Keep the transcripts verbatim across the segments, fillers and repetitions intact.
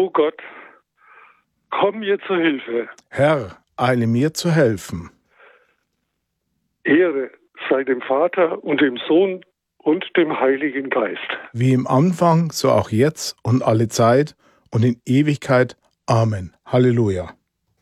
O Gott, komm mir zu Hilfe. Herr, eile mir zu helfen. Ehre sei dem Vater und dem Sohn und dem Heiligen Geist. Wie im Anfang, so auch jetzt und alle Zeit und in Ewigkeit. Amen. Halleluja.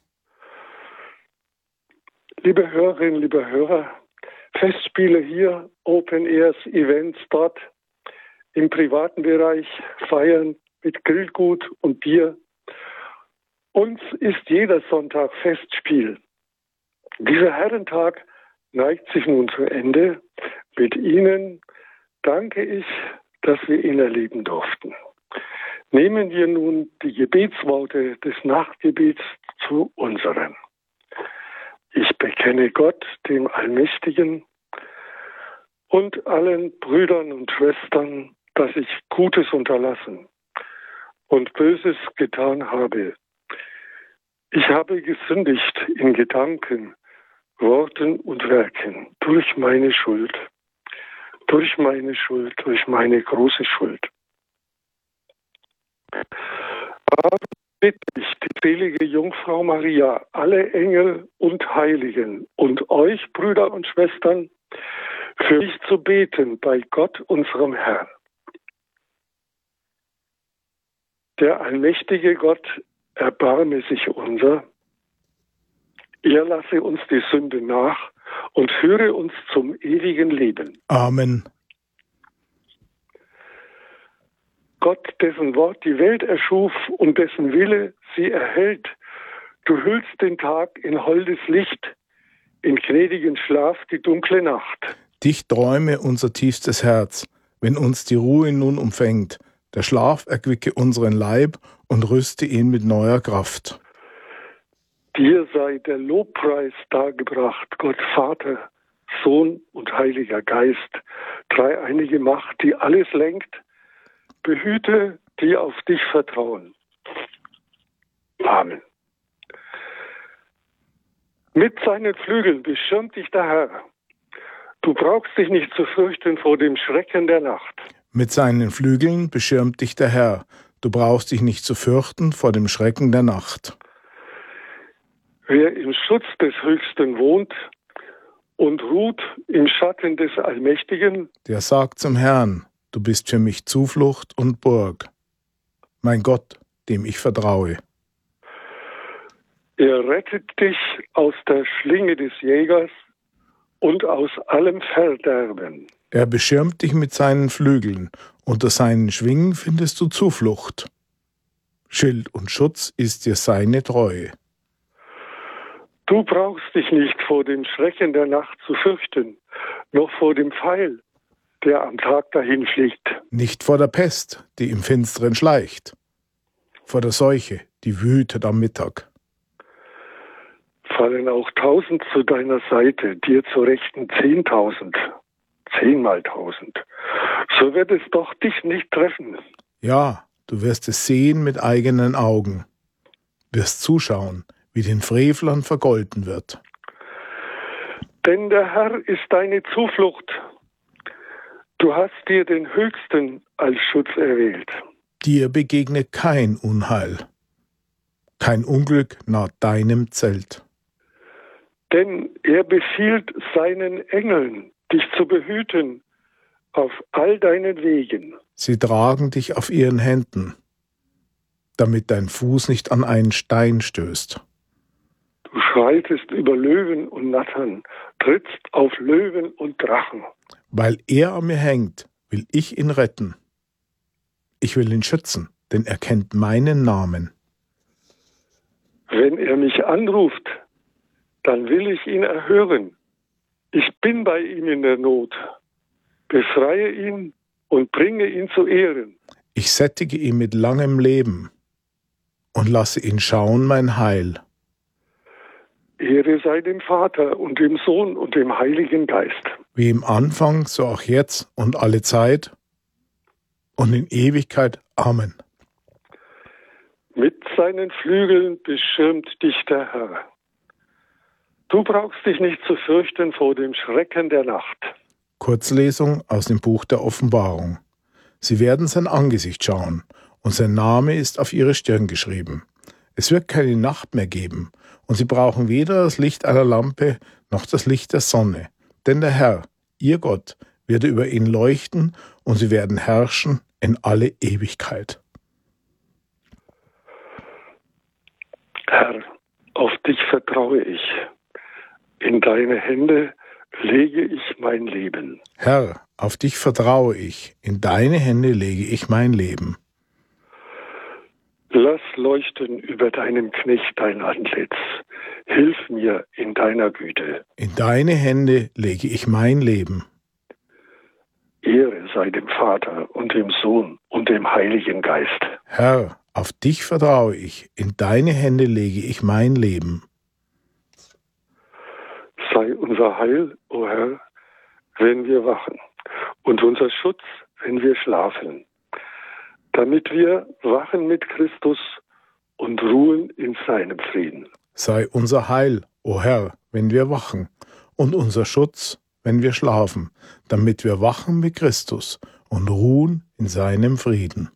Liebe Hörerinnen, liebe Hörer, Festspiele hier, Open Airs, Events dort, im privaten Bereich, Feiern mit Grillgut und Bier. Uns ist jeder Sonntag Festspiel. Dieser Herrentag neigt sich nun zu Ende. Mit Ihnen danke ich, dass wir ihn erleben durften. Nehmen wir nun die Gebetsworte des Nachtgebets zu unseren. Ich bekenne Gott, dem Allmächtigen, und allen Brüdern und Schwestern, dass ich Gutes unterlassen und Böses getan habe. Ich habe gesündigt in Gedanken, Worten und Werken durch meine Schuld, durch meine Schuld, durch meine große Schuld. Aber bitte ich die selige Jungfrau Maria, alle Engel und Heiligen und euch, Brüder und Schwestern, für mich zu beten bei Gott, unserem Herrn. Der allmächtige Gott erbarme sich unser, er lasse uns die Sünde nach und führe uns zum ewigen Leben. Amen. Gott, dessen Wort die Welt erschuf und dessen Wille sie erhält, du hüllst den Tag in holdes Licht, in gnädigen Schlaf die dunkle Nacht. Dich träume unser tiefstes Herz, wenn uns die Ruhe nun umfängt. Der Schlaf erquicke unseren Leib und rüste ihn mit neuer Kraft. Dir sei der Lobpreis dargebracht, Gott Vater, Sohn und Heiliger Geist, dreieinige Macht, die alles lenkt, behüte, die auf dich vertrauen. Amen. Mit seinen Flügeln beschirmt dich der Herr. Du brauchst dich nicht zu fürchten vor dem Schrecken der Nacht. Mit seinen Flügeln beschirmt dich der Herr. Du brauchst dich nicht zu fürchten vor dem Schrecken der Nacht. Wer im Schutz des Höchsten wohnt und ruht im Schatten des Allmächtigen, der sagt zum Herrn, du bist für mich Zuflucht und Burg. Mein Gott, dem ich vertraue. Er rettet dich aus der Schlinge des Jägers und aus allem Verderben. Er beschirmt dich mit seinen Flügeln, unter seinen Schwingen findest du Zuflucht. Schild und Schutz ist dir seine Treue. Du brauchst dich nicht vor dem Schrecken der Nacht zu fürchten, noch vor dem Pfeil, der am Tag dahin fliegt. Nicht vor der Pest, die im Finsteren schleicht, vor der Seuche, die wütet am Mittag. Fallen auch tausend zu deiner Seite, dir zur Rechten zehntausend, zehnmal tausend, so wird es doch dich nicht treffen. Ja, du wirst es sehen mit eigenen Augen, wirst zuschauen, wie den Frevlern vergolten wird. Denn der Herr ist deine Zuflucht. Du hast dir den Höchsten als Schutz erwählt. Dir begegnet kein Unheil, kein Unglück naht deinem Zelt. Denn er befiehlt seinen Engeln, dich zu behüten auf all deinen Wegen. Sie tragen dich auf ihren Händen, damit dein Fuß nicht an einen Stein stößt. Du schreitest über Löwen und Nattern, trittst auf Löwen und Drachen. Weil er an mir hängt, will ich ihn retten. Ich will ihn schützen, denn er kennt meinen Namen. Wenn er mich anruft, dann will ich ihn erhören. Ich bin bei ihm in der Not. Befreie ihn und bringe ihn zu Ehren. Ich sättige ihn mit langem Leben und lasse ihn schauen mein Heil. Ehre sei dem Vater und dem Sohn und dem Heiligen Geist. Wie im Anfang, so auch jetzt und alle Zeit und in Ewigkeit. Amen. Mit seinen Flügeln beschirmt dich der Herr. Du brauchst dich nicht zu fürchten vor dem Schrecken der Nacht. Kurzlesung aus dem Buch der Offenbarung. Sie werden sein Angesicht schauen, und sein Name ist auf ihre Stirn geschrieben. Es wird keine Nacht mehr geben, und sie brauchen weder das Licht einer Lampe noch das Licht der Sonne. Denn der Herr, ihr Gott, wird über ihnen leuchten, und sie werden herrschen in alle Ewigkeit. Herr, auf dich vertraue ich. In deine Hände lege ich mein Leben. Herr, auf dich vertraue ich. In deine Hände lege ich mein Leben. Lass leuchten über deinem Knecht dein Antlitz. Hilf mir in deiner Güte. In deine Hände lege ich mein Leben. Ehre sei dem Vater und dem Sohn und dem Heiligen Geist. Herr, auf dich vertraue ich. In deine Hände lege ich mein Leben. Sei unser Heil, o Herr, wenn wir wachen, und unser Schutz, wenn wir schlafen, damit wir wachen mit Christus und ruhen in seinem Frieden. Sei unser Heil, o Herr, wenn wir wachen, und unser Schutz, wenn wir schlafen, damit wir wachen mit Christus und ruhen in seinem Frieden.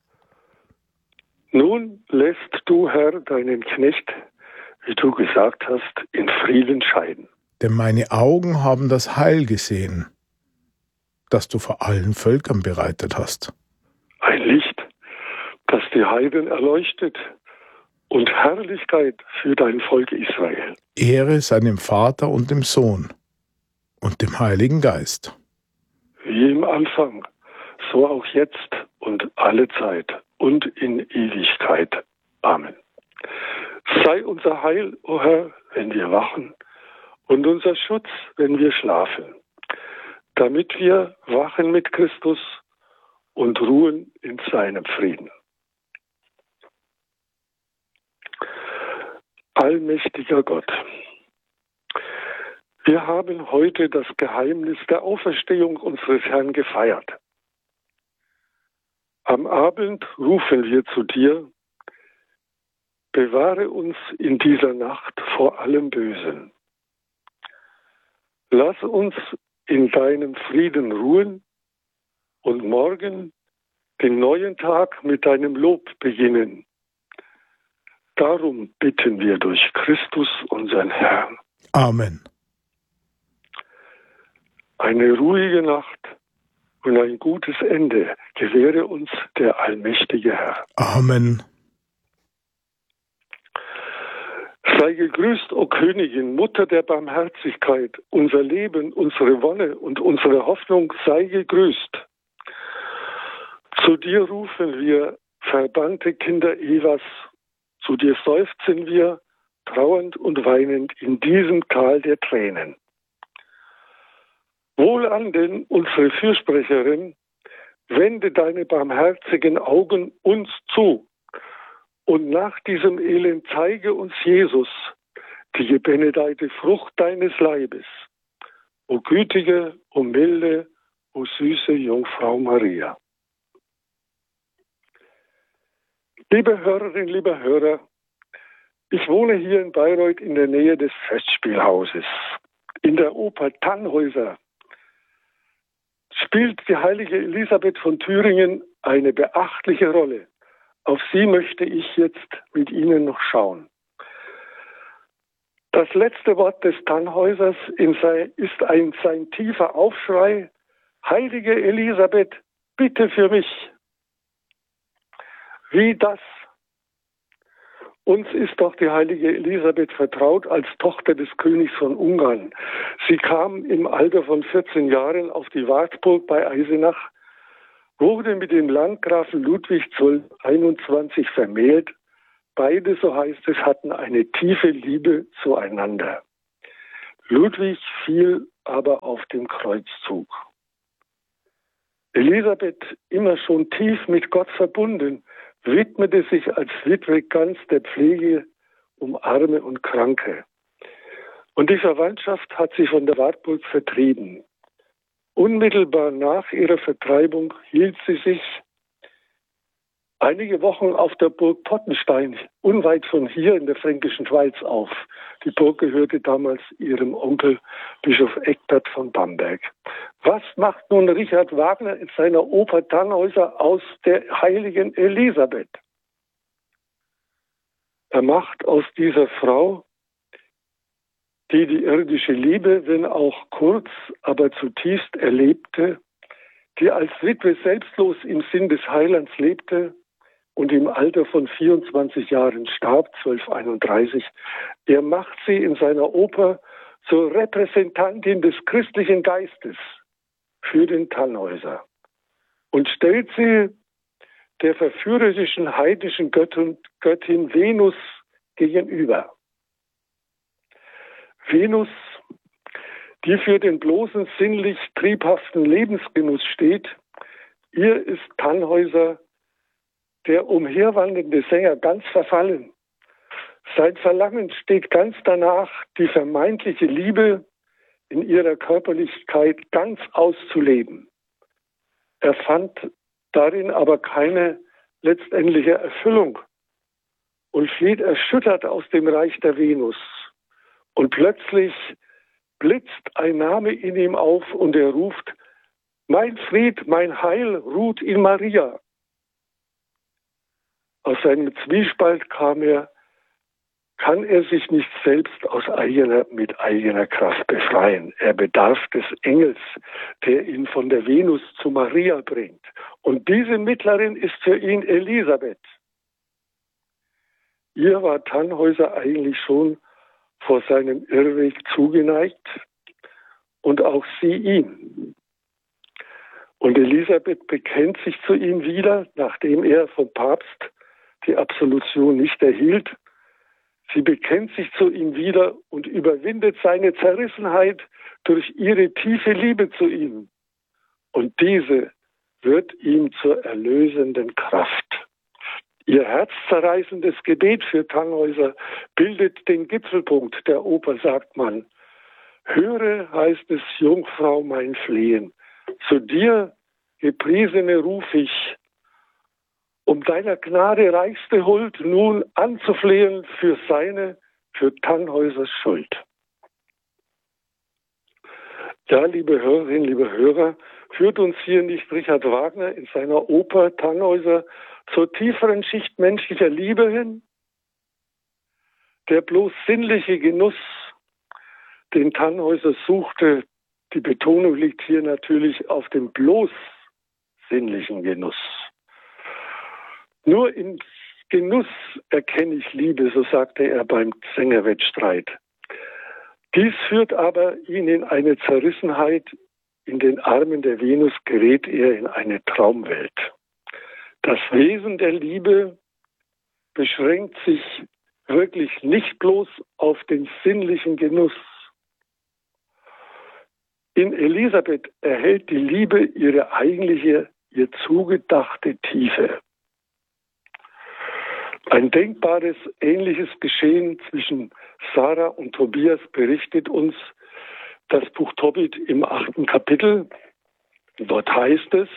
Nun lässt du, Herr, deinen Knecht, wie du gesagt hast, in Frieden scheiden. Denn meine Augen haben das Heil gesehen, das du vor allen Völkern bereitet hast. Ein Licht, das die Heiden erleuchtet, und Herrlichkeit für dein Volk Israel. Ehre sei dem Vater und dem Sohn und dem Heiligen Geist. Wie im Anfang, so auch jetzt und alle Zeit und in Ewigkeit. Amen. Sei unser Heil, o Herr, wenn wir wachen, und unser Schutz, wenn wir schlafen, damit wir wachen mit Christus und ruhen in seinem Frieden. Allmächtiger Gott, wir haben heute das Geheimnis der Auferstehung unseres Herrn gefeiert. Am Abend rufen wir zu dir: Bewahre uns in dieser Nacht vor allem Bösen. Lass uns in deinem Frieden ruhen und morgen den neuen Tag mit deinem Lob beginnen. Darum bitten wir durch Christus, unseren Herrn. Amen. Eine ruhige Nacht und ein gutes Ende gewähre uns der allmächtige Herr. Amen. Sei gegrüßt, o Königin, Mutter der Barmherzigkeit, unser Leben, unsere Wonne und unsere Hoffnung, sei gegrüßt. Zu dir rufen wir, verbannte Kinder Evas, zu dir seufzen wir, trauernd und weinend in diesem Tal der Tränen. Wohlan denn, unsere Fürsprecherin, wende deine barmherzigen Augen uns zu und nach diesem Elend zeige uns Jesus, die gebenedeite Frucht deines Leibes. O gütige, o milde, o süße Jungfrau Maria. Liebe Hörerinnen, liebe Hörer, ich wohne hier in Bayreuth in der Nähe des Festspielhauses. In der Oper Tannhäuser spielt die heilige Elisabeth von Thüringen eine beachtliche Rolle. Auf sie möchte ich jetzt mit Ihnen noch schauen. Das letzte Wort des Tannhäusers in sein, ist ein, sein tiefer Aufschrei: Heilige Elisabeth, bitte für mich. Wie das? Uns ist doch die heilige Elisabeth vertraut als Tochter des Königs von Ungarn. Sie kam im Alter von vierzehn Jahren auf die Wartburg bei Eisenach, wurde mit dem Landgrafen Ludwig zwölfhunderteinundzwanzig vermählt. Beide, so heißt es, hatten eine tiefe Liebe zueinander. Ludwig fiel aber auf dem Kreuzzug. Elisabeth, immer schon tief mit Gott verbunden, widmete sich als Witwe ganz der Pflege um Arme und Kranke. Und die Verwandtschaft hat sie von der Wartburg vertrieben. Unmittelbar nach ihrer Vertreibung hielt sie sich einige Wochen auf der Burg Pottenstein, unweit von hier in der Fränkischen Schweiz, auf. Die Burg gehörte damals ihrem Onkel Bischof Eckbert von Bamberg. Was macht nun Richard Wagner in seiner Oper Tannhäuser aus der heiligen Elisabeth? Er macht aus dieser Frau, die die irdische Liebe, wenn auch kurz, aber zutiefst erlebte, die als Witwe selbstlos im Sinn des Heilands lebte und im Alter von vierundzwanzig Jahren starb, zwölfhunderteinunddreißig, er macht sie in seiner Oper zur Repräsentantin des christlichen Geistes für den Tannhäuser und stellt sie der verführerischen heidnischen Göttin, Göttin Venus gegenüber. Venus, die für den bloßen sinnlich triebhaften Lebensgenuss steht, ihr ist Tannhäuser, der umherwandelnde Sänger, ganz verfallen. Sein Verlangen steht ganz danach, die vermeintliche Liebe in ihrer Körperlichkeit ganz auszuleben. Er fand darin aber keine letztendliche Erfüllung und flieht erschüttert aus dem Reich der Venus. Und plötzlich blitzt ein Name in ihm auf und er ruft: Mein Fried, mein Heil ruht in Maria. Aus seinem Zwiespalt kam er, kann er sich nicht selbst aus eigener, mit eigener Kraft befreien. Er bedarf des Engels, der ihn von der Venus zu Maria bringt. Und diese Mittlerin ist für ihn Elisabeth. Ihr war Tannhäuser eigentlich schon vor seinem Irrweg zugeneigt und auch sie ihm. Und Elisabeth bekennt sich zu ihm wieder, nachdem er vom Papst die Absolution nicht erhielt. Sie bekennt sich zu ihm wieder und überwindet seine Zerrissenheit durch ihre tiefe Liebe zu ihm. Und diese wird ihm zur erlösenden Kraft. Ihr herzzerreißendes Gebet für Tannhäuser bildet den Gipfelpunkt der Oper, sagt man. Höre, heißt es, Jungfrau, mein Flehen. Zu dir, Gepriesene, ruf ich, um deiner Gnade reichste Huld nun anzuflehen für seine, für Tannhäusers Schuld. Ja, liebe Hörerinnen, liebe Hörer, führt uns hier nicht Richard Wagner in seiner Oper Tannhäuser zur tieferen Schicht menschlicher Liebe hin? Der bloß sinnliche Genuss, den Tannhäuser suchte, die Betonung liegt hier natürlich auf dem bloß sinnlichen Genuss. Nur im Genuss erkenne ich Liebe, so sagte er beim Sängerwettstreit. Dies führt aber ihn in eine Zerrissenheit. In den Armen der Venus gerät er in eine Traumwelt. Das Wesen der Liebe beschränkt sich wirklich nicht bloß auf den sinnlichen Genuss. In Elisabeth erhält die Liebe ihre eigentliche, ihr zugedachte Tiefe. Ein denkbares, ähnliches Geschehen zwischen Sarah und Tobias berichtet uns das Buch Tobit im achten Kapitel. Dort heißt es: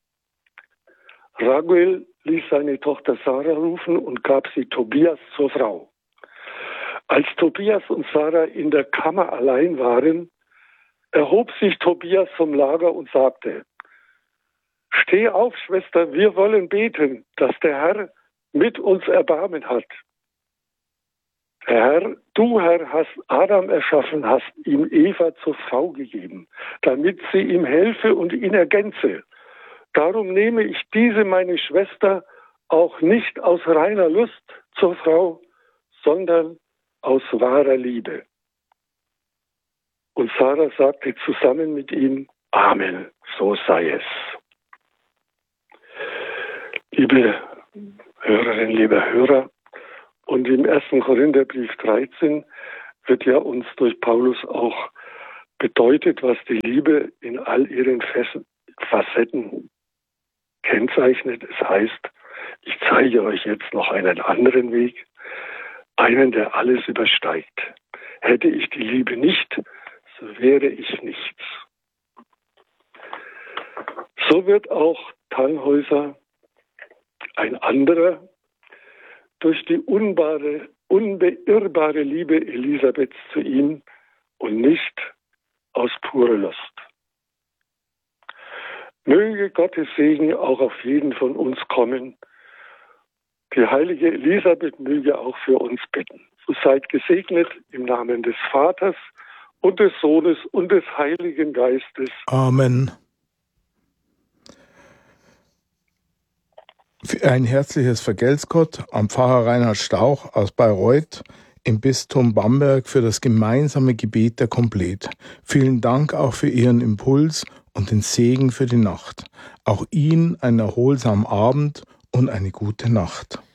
Raguel ließ seine Tochter Sarah rufen und gab sie Tobias zur Frau. Als Tobias und Sarah in der Kammer allein waren, erhob sich Tobias vom Lager und sagte: Steh auf, Schwester, wir wollen beten, dass der Herr mit uns Erbarmen hat. Herr, du Herr hast Adam erschaffen, hast ihm Eva zur Frau gegeben, damit sie ihm helfe und ihn ergänze. Darum nehme ich diese, meine Schwester, auch nicht aus reiner Lust zur Frau, sondern aus wahrer Liebe. Und Sarah sagte zusammen mit ihm: Amen, so sei es. Liebe Hörerinnen, liebe Hörer, und im ersten Korintherbrief dreizehn wird ja uns durch Paulus auch bedeutet, was die Liebe in all ihren Facetten kennzeichnet. Es heißt, ich zeige euch jetzt noch einen anderen Weg, einen, der alles übersteigt. Hätte ich die Liebe nicht, so wäre ich nichts. So wird auch Tannhäuser ein anderer, durch die unbare, unbeirrbare Liebe Elisabeths zu ihm und nicht aus purer Lust. Möge Gottes Segen auch auf jeden von uns kommen. Die heilige Elisabeth möge auch für uns bitten. So seid gesegnet im Namen des Vaters und des Sohnes und des Heiligen Geistes. Amen. Für ein herzliches Vergelt's Gott am Pfarrer Reinhard Stauch aus Bayreuth im Bistum Bamberg für das gemeinsame Gebet der Komplett. Vielen Dank auch für Ihren Impuls und den Segen für die Nacht. Auch Ihnen einen erholsamen Abend und eine gute Nacht.